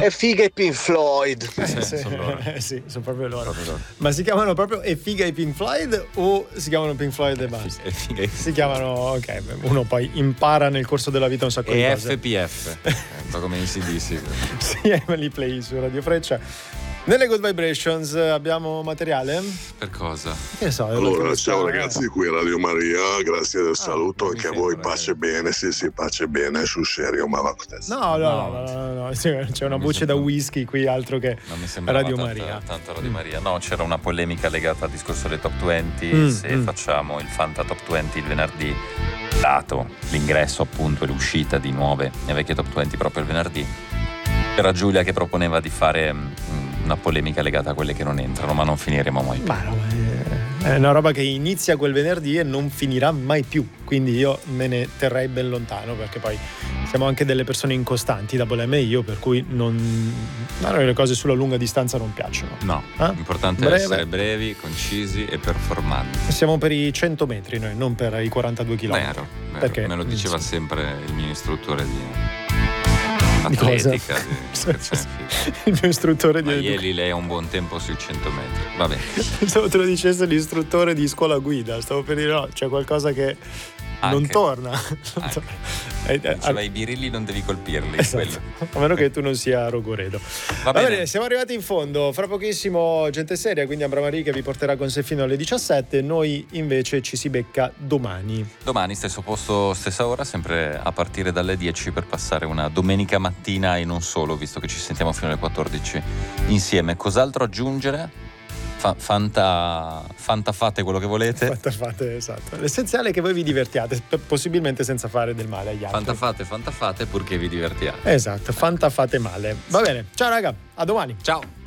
E figa i Pink Floyd. Sì, sono proprio loro. Ma si chiamano proprio E figa i Pink Floyd o si chiamano Pink Floyd e basta? Si chiamano, ok, uno poi impara nel corso della vita un sacco di cose. FPF, un po' come ACDC. Sì, Emily Play su Radio Freccia. Nelle Good Vibrations abbiamo materiale? Per cosa? Che so, allora, ciao ragazzi, qui Radio Maria, grazie del saluto, anche a voi, pace bene, sì, pace bene, sul serio, ma va. No, c'è una voce da whisky qui, altro che Radio Maria. Tanto Radio Maria. No, c'era una polemica legata al discorso dei top 20, se facciamo il Fanta Top 20 il venerdì, dato l'ingresso appunto e l'uscita di nuove e vecchie top 20 proprio il venerdì. Era Giulia che proponeva di fare una polemica legata a quelle che non entrano, ma non finiremo mai più. È una roba che inizia quel venerdì e non finirà mai più, quindi io me ne terrei ben lontano, perché poi siamo anche delle persone incostanti, da Bolemme e io, per cui a noi le cose sulla lunga distanza non piacciono. No, l'importante è essere brevi, concisi e performanti. Siamo per i 100 metri noi, non per i 42 km. Vero. Perché me lo diceva sempre il mio istruttore di atletica. Il mio istruttore di ieri lei ha un buon tempo sui 100 metri. Vabbè. Pensavo te lo dicesse l'istruttore di scuola guida. Stavo per dire no, c'è qualcosa che non torna. Diceva i birilli non devi colpirli. Esatto. A meno che tu non sia Rogoredo. Va bene, siamo arrivati in fondo. Fra pochissimo gente seria, quindi Ambra Marie che vi porterà con sé fino alle 17. Noi invece ci si becca domani. Domani stesso posto, stessa ora, sempre a partire dalle 10 per passare una domenica mattina e non solo, visto che ci sentiamo fino alle 14 insieme. Cos'altro aggiungere? Fanta fate quello che volete. Fanta fate, esatto. L'essenziale è che voi vi divertiate, possibilmente senza fare del male agli altri. Fanta fate purché vi divertiate. Esatto, fanta fate male. Va bene, ciao raga, a domani. Ciao.